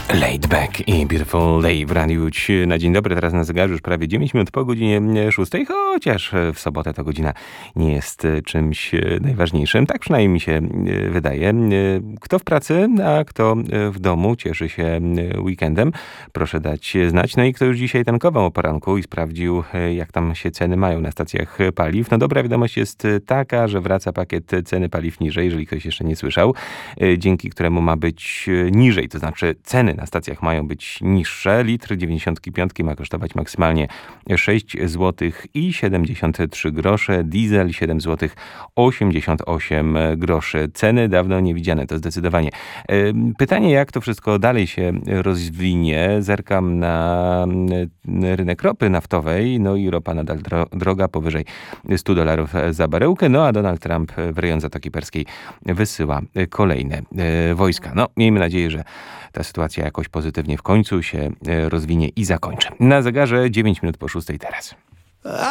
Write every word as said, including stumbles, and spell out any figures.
Laid Back i Beautiful Day w Radiu trzy na dzień dobry. Teraz na zegarze już prawie dziewięć minut po godzinie szóstej, chociaż w sobotę to godzina nie jest czymś najważniejszym. Tak przynajmniej mi się wydaje. Kto w pracy, a kto w domu cieszy się weekendem, proszę dać znać. No i kto już dzisiaj tankował o poranku i sprawdził, jak tam się ceny mają na stacjach paliw. No dobra wiadomość jest taka, że wraca pakiet ceny paliw niżej, jeżeli ktoś jeszcze nie słyszał, dzięki któremu ma być niżej, to znaczy ceny na stacjach mają być niższe. Litr dziewięćdziesiąt pięć ma kosztować maksymalnie sześć złotych i siedemdziesiąt trzy grosze, diesel siedem złotych osiemdziesiąt osiem groszy. Ceny dawno niewidziane, to zdecydowanie. Pytanie, jak to wszystko dalej się rozwinie. Zerkam na rynek ropy naftowej, no i ropa nadal dro- droga, powyżej stu dolarów za baryłkę, no a Donald Trump w rejon Zatoki Perskiej wysyła kolejne wojska. No, miejmy nadzieję, że ta sytuacja jakoś pozytywnie w końcu się rozwinie i zakończy. Na zegarze dziewięć minut po szóstej teraz.